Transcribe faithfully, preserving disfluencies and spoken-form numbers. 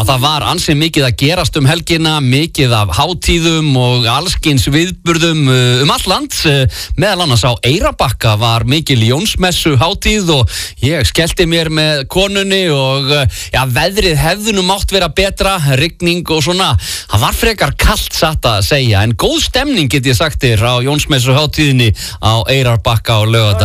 það var ansi mikið að gerast um helgina, mikið af hátíðum og allskins viðburðum um all land. Meðal annars á Eyrarbakka var mikil Jónsmessu hátíð og ég skellti mér með konunni og já, veðrið hefði nú mátt vera betra, rigning og svona. Það var frekar kalt satt að segja, en góð stemning get ég sagt þér á Jónsmessu hátíðinni á Eyrarbakka á laugardag.